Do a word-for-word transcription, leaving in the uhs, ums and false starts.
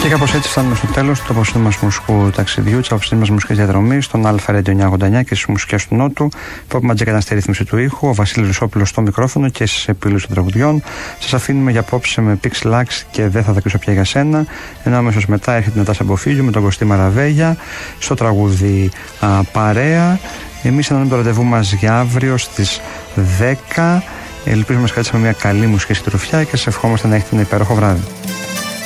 Και κάπως έτσι φτάνουμε στο τέλος του απόψινου μας μουσικού ταξιδιού, της απόψινης μας μουσικής διαδρομής, στον Αλφα Radio εννιακόσια ογδόντα εννιά και στις μουσικές του Νότου. Πόπ Ματζέκα ήταν στη ρύθμιση του ήχου, ο Βασίλης Ρουσόπουλος στο μικρόφωνο και στις επιλογές των τραγουδιών. Σας αφήνουμε για απόψε με Pixelax και Δεν θα δακρύσω πια για σένα. Ενώ αμέσως μετά έρχεται η Νατάσα Μποφίλιου με τον Κωστή Μαραβέγια στο τραγούδι α, Παρέα. Εμείς ανανούμε το ραντεβού μας για αύριο στις δέκα. Ελπίζουμε να σας κρατήσαμε μια καλή μουσική συντροφιά και σας ευχόμαστε να έχετε ένα υπέροχο βράδυ.